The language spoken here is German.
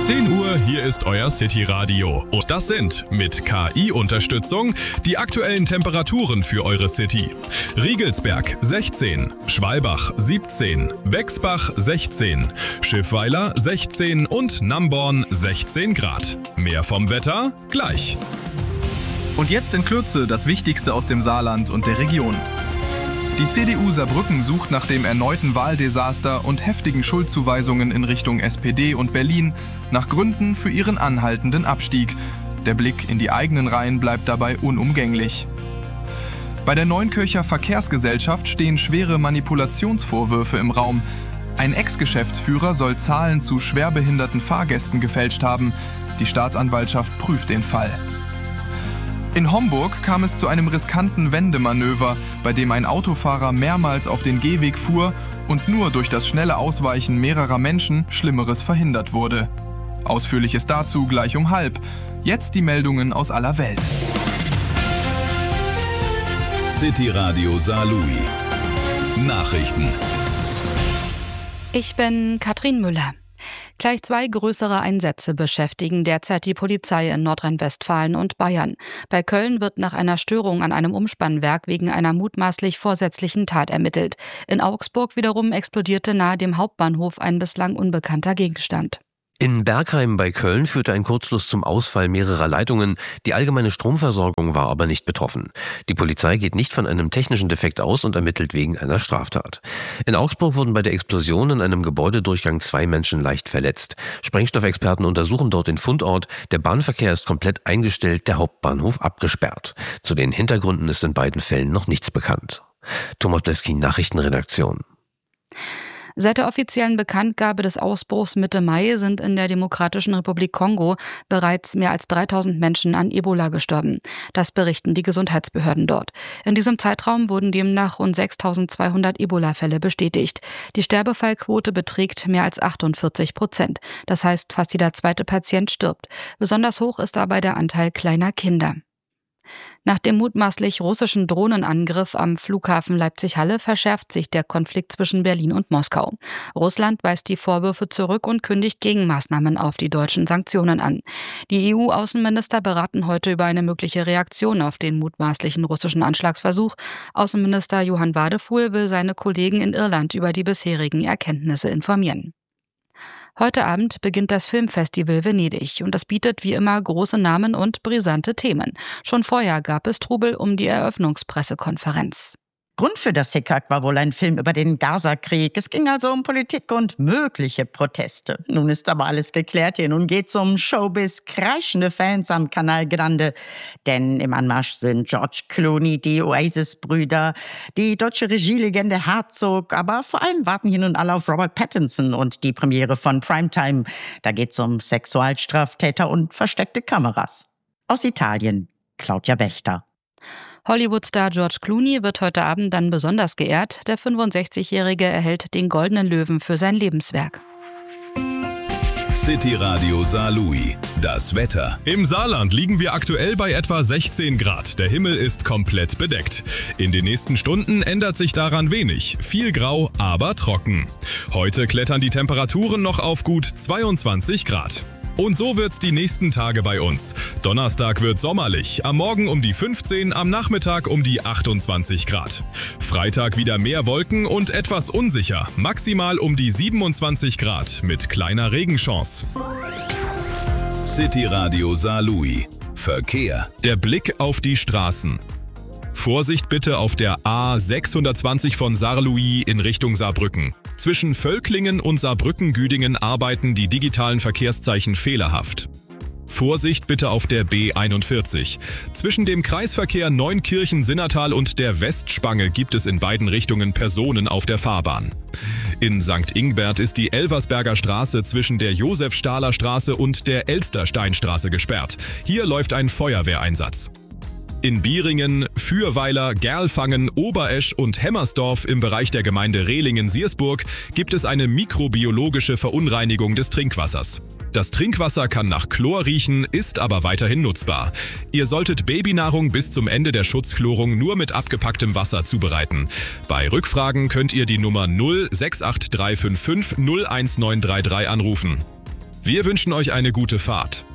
10 Uhr, hier ist euer City-Radio. Und das sind mit KI-Unterstützung die aktuellen Temperaturen für eure City. Riegelsberg 16, Schwalbach 17, Bexbach 16, Schiffweiler 16 und Namborn 16 Grad. Mehr vom Wetter gleich. Und jetzt in Kürze das Wichtigste aus dem Saarland und der Region. Die CDU Saarbrücken sucht nach dem erneuten Wahldesaster und heftigen Schuldzuweisungen in Richtung SPD und Berlin nach Gründen für ihren anhaltenden Abstieg. Der Blick in die eigenen Reihen bleibt dabei unumgänglich. Bei der Neunkircher Verkehrsgesellschaft stehen schwere Manipulationsvorwürfe im Raum. Ein Ex-Geschäftsführer soll Zahlen zu schwerbehinderten Fahrgästen gefälscht haben. Die Staatsanwaltschaft prüft den Fall. In Homburg kam es zu einem riskanten Wendemanöver, bei dem ein Autofahrer mehrmals auf den Gehweg fuhr und nur durch das schnelle Ausweichen mehrerer Menschen Schlimmeres verhindert wurde. Ausführliches dazu gleich um 12:30. Jetzt die Meldungen aus aller Welt. City Radio Saarlouis. Nachrichten. Ich bin Katrin Müller. Gleich 2 größere Einsätze beschäftigen derzeit die Polizei in Nordrhein-Westfalen und Bayern. Bei Köln wird nach einer Störung an einem Umspannwerk wegen einer mutmaßlich vorsätzlichen Tat ermittelt. In Augsburg wiederum explodierte nahe dem Hauptbahnhof ein bislang unbekannter Gegenstand. In Bergheim bei Köln führte ein Kurzschluss zum Ausfall mehrerer Leitungen. Die allgemeine Stromversorgung war aber nicht betroffen. Die Polizei geht nicht von einem technischen Defekt aus und ermittelt wegen einer Straftat. In Augsburg wurden bei der Explosion in einem Gebäudedurchgang 2 Menschen leicht verletzt. Sprengstoffexperten untersuchen dort den Fundort. Der Bahnverkehr ist komplett eingestellt, der Hauptbahnhof abgesperrt. Zu den Hintergründen ist in beiden Fällen noch nichts bekannt. Thomas Bleski, Nachrichtenredaktion. Seit der offiziellen Bekanntgabe des Ausbruchs Mitte Mai sind in der Demokratischen Republik Kongo bereits mehr als 3000 Menschen an Ebola gestorben. Das berichten die Gesundheitsbehörden dort. In diesem Zeitraum wurden demnach rund 6200 Ebola-Fälle bestätigt. Die Sterbefallquote beträgt mehr als 48%. Das heißt, fast jeder zweite Patient stirbt. Besonders hoch ist dabei der Anteil kleiner Kinder. Nach dem mutmaßlich russischen Drohnenangriff am Flughafen Leipzig-Halle verschärft sich der Konflikt zwischen Berlin und Moskau. Russland weist die Vorwürfe zurück und kündigt Gegenmaßnahmen auf die deutschen Sanktionen an. Die EU-Außenminister beraten heute über eine mögliche Reaktion auf den mutmaßlichen russischen Anschlagsversuch. Außenminister Johann Wadefuhl will seine Kollegen in Irland über die bisherigen Erkenntnisse informieren. Heute Abend beginnt das Filmfestival Venedig und es bietet wie immer große Namen und brisante Themen. Schon vorher gab es Trubel um die Eröffnungspressekonferenz. Grund für das Hickhack war wohl ein Film über den Gaza-Krieg. Es ging also um Politik und mögliche Proteste. Nun ist aber alles geklärt hier. Nun geht's um Showbiz, kreischende Fans am Canal Grande. Denn im Anmarsch sind George Clooney, die Oasis-Brüder, die deutsche Regielegende Herzog. Aber vor allem warten hier nun alle auf Robert Pattinson und die Premiere von Primetime. Da geht's um Sexualstraftäter und versteckte Kameras. Aus Italien, Claudia Wächter. Hollywood-Star George Clooney wird heute Abend dann besonders geehrt. Der 65-Jährige erhält den Goldenen Löwen für sein Lebenswerk. City Radio Saarlouis. Das Wetter. Im Saarland liegen wir aktuell bei etwa 16 Grad. Der Himmel ist komplett bedeckt. In den nächsten Stunden ändert sich daran wenig. Viel grau, aber trocken. Heute klettern die Temperaturen noch auf gut 22 Grad. Und so wird's die nächsten Tage bei uns. Donnerstag wird sommerlich, am Morgen um die 15, am Nachmittag um die 28 Grad. Freitag wieder mehr Wolken und etwas unsicher, maximal um die 27 Grad mit kleiner Regenchance. City Radio Saarlouis. Verkehr. Der Blick auf die Straßen. Vorsicht bitte auf der A620 von Saarlouis in Richtung Saarbrücken. Zwischen Völklingen und Saarbrücken-Güdingen arbeiten die digitalen Verkehrszeichen fehlerhaft. Vorsicht bitte auf der B41. Zwischen dem Kreisverkehr Neunkirchen-Sinnertal und der Westspange gibt es in beiden Richtungen Personen auf der Fahrbahn. In St. Ingbert ist die Elversberger Straße zwischen der Josef-Stahler-Straße und der Elstersteinstraße gesperrt. Hier läuft ein Feuerwehreinsatz. In Bieringen, Fürweiler, Gerlfangen, Oberesch und Hemmersdorf im Bereich der Gemeinde Rehlingen-Siersburg gibt es eine mikrobiologische Verunreinigung des Trinkwassers. Das Trinkwasser kann nach Chlor riechen, ist aber weiterhin nutzbar. Ihr solltet Babynahrung bis zum Ende der Schutzchlorung nur mit abgepacktem Wasser zubereiten. Bei Rückfragen könnt ihr die Nummer 068355 01933 anrufen. Wir wünschen euch eine gute Fahrt.